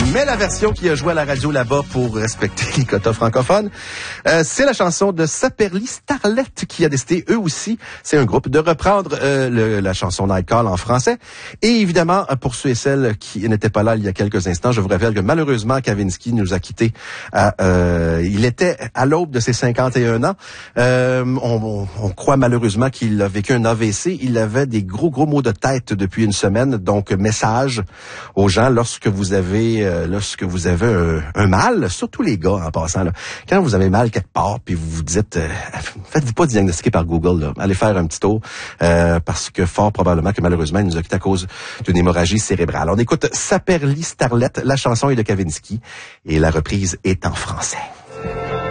mais la version qui a joué à la radio là-bas pour respecter les quotas francophones, c'est la chanson de Saperli Starlet qui a décidé, eux aussi, c'est un groupe, de reprendre la chanson Night Call en français. Et évidemment, pour ceux et celles qui n'étaient pas là il y a quelques instants, je vous révèle que malheureusement, Kavinsky nous a quittés. Il était à l'aube de ses 51 ans. On croit malheureusement qu'il a vécu un AVC. Il avait des gros maux de tête depuis une semaine. Donc, message aux gens, lorsque vous avez un mal, surtout les gars en passant, là, quand vous avez mal quelque part, puis vous vous dites, faites-vous pas diagnostiquer par Google, là. Allez faire un petit tour, parce que fort probablement que malheureusement, il nous a quitté à cause d'une hémorragie cérébrale. On écoute Saperli Starlet, la chanson est de Kavinsky, et la reprise est en français.